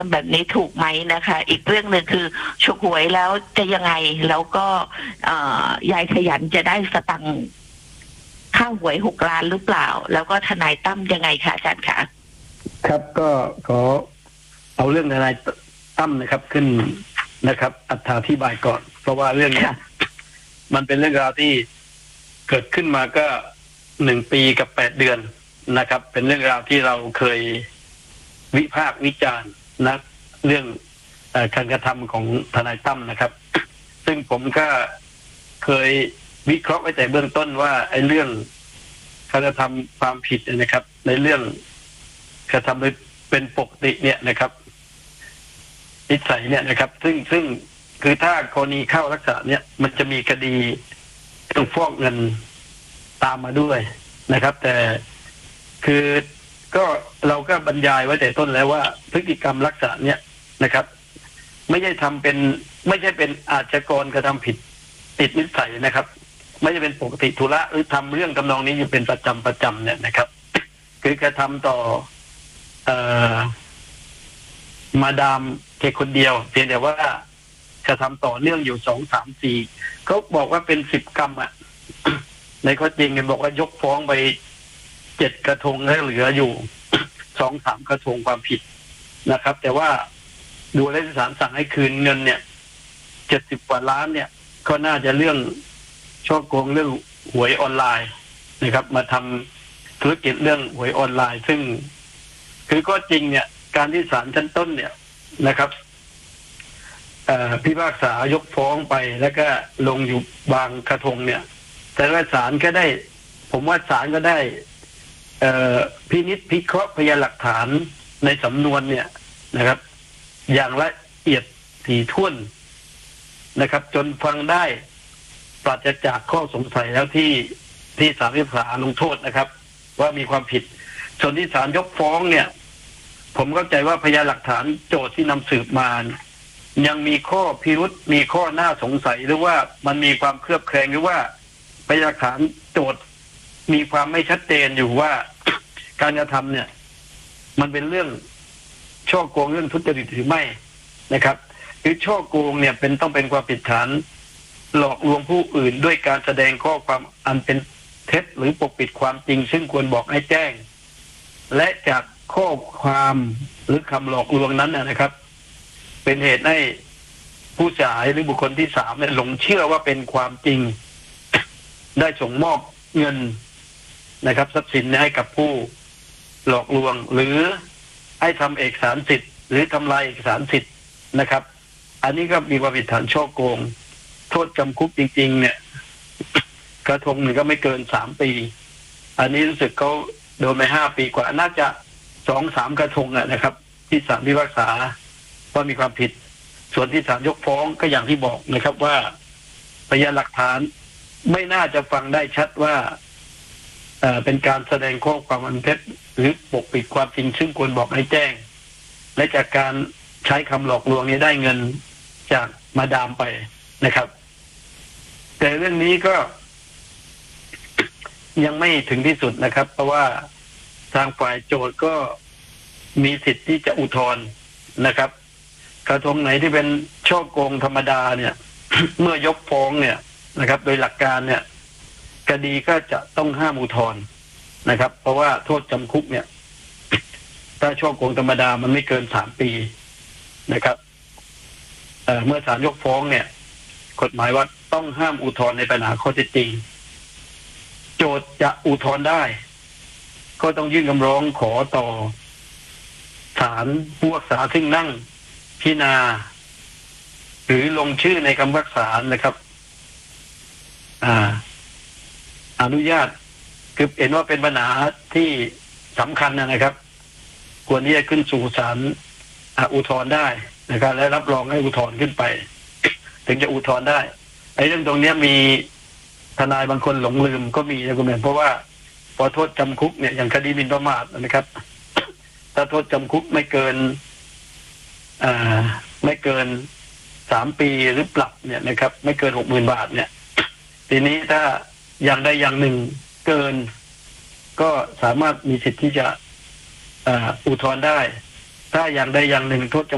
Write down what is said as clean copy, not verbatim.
แบบนี้ถูกไหมนะคะอีกเรื่องหนึ่งคือฉกหวยแล้วจะยังไงแล้วก็ยายขยันจะได้สตังค์ค่าหวย6 ล้านหรือเปล่าแล้วก็ทนายตั้มยังไงคะอาจารย์คะครับก็ขอเอาเรื่องทนายตั้มนะครับขึ้นนะครับอธิบายก่อนเพราะว่าเรื่องนี้มันเป็นเรื่องราวที่เกิดขึ้นมาก็1 ปีกับ8 เดือนนะครับเป็นเรื่องราวที่เราเคยวิพากษ์วิจารณ์นะเรื่องการกระทำของทนายตั้มนะครับซึ่งผมก็เคยวิเคราะห์ไว้แต่เบื้องต้นว่าไอ้เรื่องการกระทำความผิดนะครับในเรื่องกระทำโดยเป็นปกติเนี่ยนะครับนิสัยเนี่ยนะครับซึ่งคือถ้ากรณีเข้าลักษณะเนี่ยมันจะมีคดีต้องฟอกเงินตามมาด้วยนะครับแต่คือก็เราก็บรรยายไว้แต่ต้นแล้วว่าพฤติกรรมลักษณะเนี้ยนะครับไม่ใช่เป็นอาชญากรกระทำผิดติดนิสัยนะครับไม่ใช่เป็นปกติธุระหรือทำเรื่องทำนองนี้อยู่เป็นประจำเนี่ยนะครับคือกระทำต่อมาดามแค่คนเดียวเพียงแต่ว่ากระทำต่อเนื่องอยู่2, 3, 4เขาบอกว่าเป็น10 กรรมอ่ะ ในข้อจริงเนี่ยบอกว่ายกฟ้องไป7 กระทงแล้วเหลืออยู่ 2, 3 กระทงความผิดนะครับแต่ว่าดูแล้วศาลสั่งให้คืนเงินเนี่ย70 กว่าล้านเนี่ยก็น่าจะเรื่องช่อโกงเรื่องหวยออนไลน์นะครับมาทำธุรกิจเรื่องหวยออนไลน์ซึ่งคือก็จริงเนี่ยการที่ศาลชั้นต้นเนี่ยนะครับพิพากษายกฟ้องไปแล้วก็ลงอยู่บางกระทงเนี่ยแต่ว่าศาลก็ได้ผมว่าศาลก็ได้พินิจพิเคราะห์พยานหลักฐานในสำนวนเนี่ยนะครับอย่างละเอียดถี่ถ้วนนะครับจนฟังได้ปราศจากข้อสงสัยแล้วที่ศาลพิพากษาลงโทษนะครับว่ามีความผิดส่วนที่ศาลยกฟ้องเนี่ยผมเข้าใจว่าพยานหลักฐานโจทย์ที่นำสืบมายังมีข้อพิรุษมีข้อน่าสงสัยหรือว่ามันมีความเคลือบแคลงหรือว่าพยานหลักฐานโจทย์มีความไม่ชัดเจนอยู่ว่าการกระทำเนี่ยมันเป็นเรื่องช่อโกงเรื่องทุจริตหรือไม่นะครับคือช่อโกงเนี่ยต้องเป็นความผิดฐานหลอกลวงผู้อื่นด้วยการแสดงข้อความอันเป็นเท็จหรือปกปิดความจริงซึ่งควรบอกให้แจ้งและจากข้อความหรือคำหลอกลวงนั้นนะครับเป็นเหตุให้ผู้เสียหายหรือบุคคลที่3เนี่ยหลงเชื่อว่าเป็นความจริงได้ส่งมอบเงินนะครับทรัพย์สินให้กับผู้หลอกลวงหรือให้ทำเอกสารสิทธิ์หรือทำลายเอกสารสิทธิ์นะครับอันนี้ก็มีความผิดฐานช่อโกงโทษจำคุกจริงๆเนี่ยกระทงหนึ่งก็ไม่เกิน3 ปีอันนี้รู้สึกเขาโดนไป5 ปีกว่าน่าจะ2-3 กระทงนะครับที่ศาลพิพากษาว่ามีความผิดส่วนที่ศาลยกฟ้องก็อย่างที่บอกนะครับว่าพยานหลักฐานไม่น่าจะฟังได้ชัดว่าเป็นการแสดงข้อความอันเท็จหรือปกปิดความจริงซึ่งควรบอกให้แจ้งและจากการใช้คำหลอกลวงนี้ได้เงินจากมาดามไปนะครับแต่เรื่องนี้ก็ยังไม่ถึงที่สุดนะครับเพราะว่าทางฝ่ายโจทก์ก็มีสิทธิ์ที่จะอุทธรณ์นะครับกระทงไหนที่เป็นช่อโกงธรรมดาเนี่ย เมื่อยกฟ้องเนี่ยนะครับโดยหลักการเนี่ยคดีก็จะต้องห้ามอุทธรณ์นะครับเพราะว่าโทษจำคุกเนี่ยถ้าช่อโกงธรรมดามันไม่เกิน3 ปีนะครับเมื่อศาลยกฟ้องเนี่ยกฎหมายว่าต้องห้ามอุทธรณ์ในปัญหาข้อเท็จจริงโจทก์จะอุทธรณ์ได้ก็ต้องยื่นคำร้องขอต่อศาลผู้พิพากษาซึ่งนั่งพิจารณาหรือลงชื่อในคำพิพากษานะครับอนุญาตคือเห็นว่าเป็นปัญหาที่สำคัญนะครับควรที่จะขึ้นสู่ศาลอุทธรณ์ได้นะครับและรับรองให้อุทธรณ์ขึ้นไปถึงจะอุทธรณ์ได้ไอ้เรื่องตรงนี้มีทนายบางคนหลงลืมก็มีนะคุณแม่เพราะว่าพอโทษจำคุกเนี่ยอย่างคดีหมิ่นประมาทนะครับถ้าโทษจำคุกไม่เกิน3 ปีหรือปรับเนี่ยนะครับไม่เกิน60,000 บาทเนี่ยทีนี้ถ้าอย่างใดอย่างหนึ่งเกินก็สามารถมีสิทธิ์ที่จะอุทธรณ์ได้ถ้าอย่างใดอย่างหนึ่งโทษจ